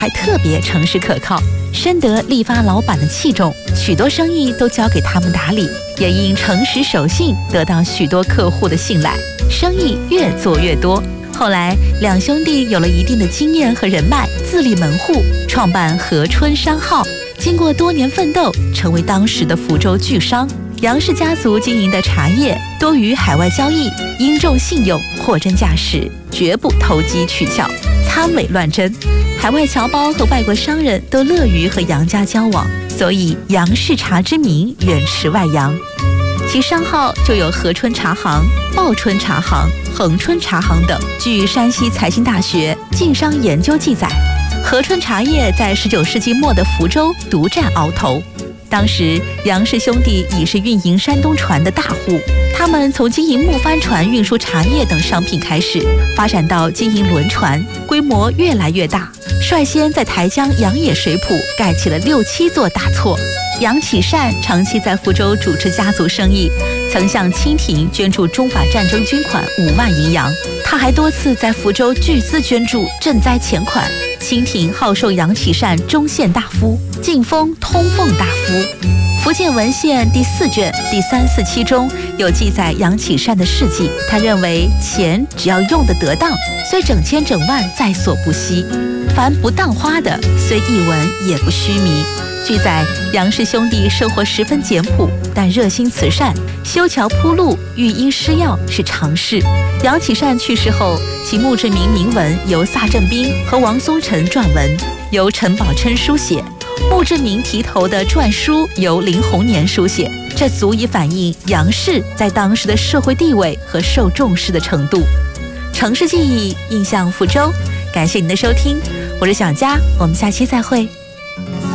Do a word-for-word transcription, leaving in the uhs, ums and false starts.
还特别诚实可靠，深得利发老板的器重，许多生意都交给他们打理，也因诚实守信得到许多客户的信赖，生意越做越多。后来两兄弟有了一定的经验和人脉，自立门户，创办和春商号，经过多年奋斗，成为当时的福州巨商。杨氏家族经营的茶叶多于海外交易，因重信用，货真价实，绝不投机取巧、参伪乱真。海外侨胞和外国商人都乐于和杨家交往，所以杨氏茶之名远驰外洋。其商号就有和春茶行、报春茶行、恒春茶行等。据山西财经大学晋商研究记载，和春茶叶在十九世纪末的福州独占鳌头。当时杨氏兄弟已是运营山东船的大户，他们从经营木帆船运输茶叶等商品开始，发展到经营轮船，规模越来越大，率先在台江杨野水浦盖起了六七座大厝。杨启善长期在福州主持家族生意，曾向清廷捐助中法战争军款五万银洋。他还多次在福州巨资捐助赈灾钱款。清廷好授杨启善中宪大夫，晋封通奉大夫。福建文献第四卷第三四七中有记载杨启善的事迹。他认为钱只要用得得当，虽整千整万在所不惜；凡不当花的，虽一文也不虚弥。据载，杨氏兄弟生活十分简朴，但热心慈善，修桥铺路、育婴施药是常事。杨启善去世后，其墓志铭铭文由萨振兵和王松臣撰文，由陈宝琛书写；墓志铭题头的篆书由林洪年书写。这足以反映杨氏在当时的社会地位和受重视的程度。城市记忆，印象福州。感谢您的收听，我是小佳，我们下期再会。